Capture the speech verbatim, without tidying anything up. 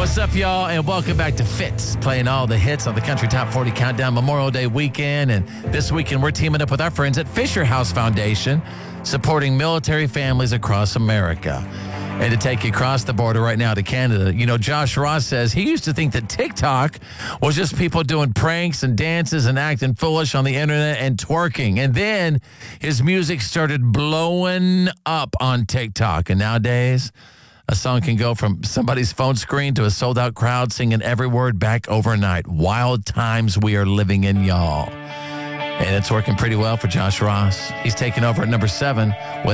What's up, y'all, and welcome back to Fitz, playing all the hits on the Country Top forty Countdown Memorial Day weekend. And this weekend, we're teaming up with our friends at Fisher House Foundation, supporting military families across America. And to take you across the border right now to Canada, you know, Josh Ross says he used to think that TikTok was just people doing pranks and dances and acting foolish on the internet and twerking. And then his music started blowing up on TikTok. And nowadays, a song can go from somebody's phone screen to a sold-out crowd singing every word back overnight. Wild times we are living in, y'all. And it's working pretty well for Josh Ross. He's taking over at number seven with